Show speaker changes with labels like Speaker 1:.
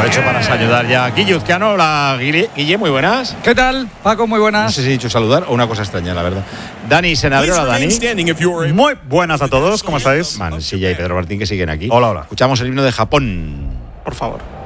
Speaker 1: aprovecho para saludar ya a Guille Uzcano. Hola, Guille, muy buenas.
Speaker 2: ¿Qué tal, Paco? Muy buenas.
Speaker 1: No sé si he dicho saludar o una cosa extraña, la verdad. Dani Senadero, hola, Dani.
Speaker 3: Muy buenas a todos, ¿cómo estáis?
Speaker 1: Mansilla y Pedro Martín, que siguen aquí.
Speaker 3: Hola.
Speaker 1: Escuchamos el himno de Japón.
Speaker 3: Por favor.